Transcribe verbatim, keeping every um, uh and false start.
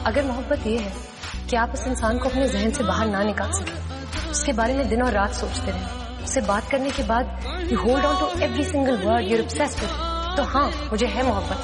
अगर मोहब्बत ये है कि आप उस इंसान को अपने जहन से बाहर ना निकाल सके, उसके बारे में दिन और रात सोचते रहे, उससे बात करने के बाद you hold on to every single word, you are obsessed with, तो हाँ मुझे है मोहब्बत,